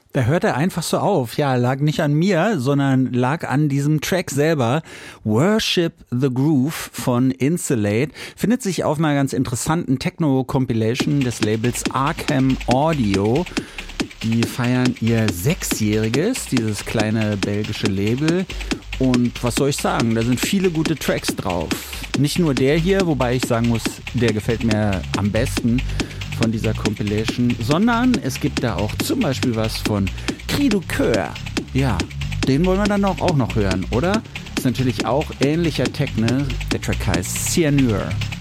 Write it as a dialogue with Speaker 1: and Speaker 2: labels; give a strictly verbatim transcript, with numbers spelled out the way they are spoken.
Speaker 1: Da hört er einfach so auf. Ja, lag nicht an mir, sondern lag an diesem Track selber. Worship the Groove von Insulate findet sich auf einer ganz interessanten Techno-Compilation des Labels Arkham Audio. Die feiern ihr Sechsjähriges, dieses kleine belgische Label. Und was soll ich sagen, da sind viele gute Tracks drauf. Nicht nur der hier, wobei ich sagen muss, der gefällt mir am besten von dieser Compilation, sondern es gibt da auch zum Beispiel was von Cri du Coeur. Ja, den wollen wir dann auch, auch noch hören, oder? Ist natürlich auch ähnlicher Techno. Der Track heißt Cyanure.